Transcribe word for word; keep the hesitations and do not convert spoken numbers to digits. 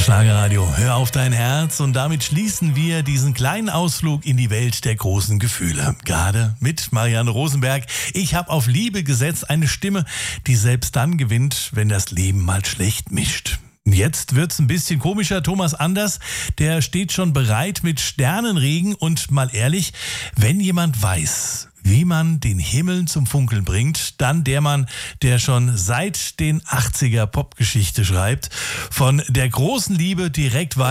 Schlagerradio, hör auf dein Herz, und damit schließen wir diesen kleinen Ausflug in die Welt der großen Gefühle. Gerade mit Marianne Rosenberg. Ich habe auf Liebe gesetzt, eine Stimme, die selbst dann gewinnt, wenn das Leben mal schlecht mischt. Jetzt wird's ein bisschen komischer. Thomas Anders, der steht schon bereit mit Sternenregen, und mal ehrlich, wenn jemand weiß, wie man den Himmel zum Funkeln bringt, dann der Mann, der schon seit den achtziger Popgeschichte schreibt, von der großen Liebe direkt weiter